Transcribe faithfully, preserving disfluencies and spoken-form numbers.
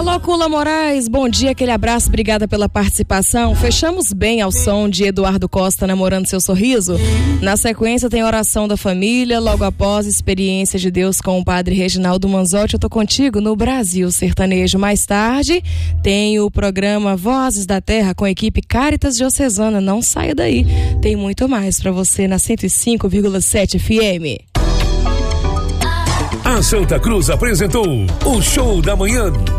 Alô, Cula Moraes, bom dia, aquele abraço, obrigada pela participação. Fechamos bem ao som de Eduardo Costa, Namorando Seu Sorriso. Na sequência tem oração da família, logo após experiência de Deus com o padre Reginaldo Manzotti. Eu tô contigo no Brasil Sertanejo. Mais tarde tem o programa Vozes da Terra com a equipe Caritas Diocesana. Não saia daí, tem muito mais pra você na cento e cinco vírgula sete F M. A Santa Cruz apresentou o Show da Manhã